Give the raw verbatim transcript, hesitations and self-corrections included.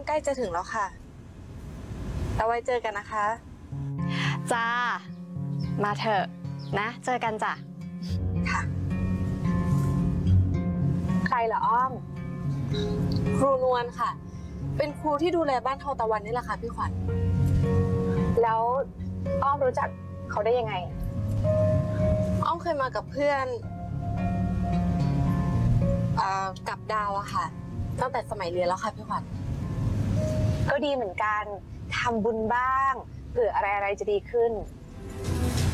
ใกล้จะถึงแล้วค่ะแล้วไว้เจอกันนะคะจ้ามาเถอะนะเจอกันจ้ะค่ะใครเหรออ้อมครูนวลค่ะเป็นครูที่ดูแลบ้านทอตะวันนี่แหละค่ะพี่ขวัญแล้วอ้อมรู้จักเขาได้ยังไงอ้อมเคยมากับเพื่อนเอ่อกับดาวอะค่ะตั้งแต่สมัยเรียนแล้วค่ะพี่ขวัญก็ดีเหมือนกันทำบุญบ้างเผื่ออะไรอะไรจะดีขึ้น